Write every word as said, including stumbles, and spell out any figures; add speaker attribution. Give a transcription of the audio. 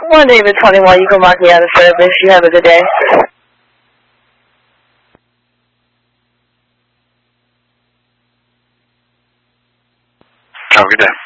Speaker 1: one David twenty-one, you can mark me out of service. You have a good day.
Speaker 2: Have a good day.